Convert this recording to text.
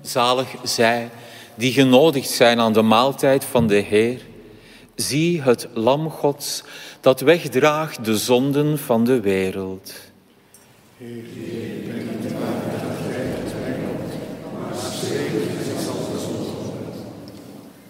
Zalig zij die genodigd zijn aan de maaltijd van de Heer. Zie het lam Gods dat wegdraagt de zonden van de wereld. Heer, ik ben niet waardig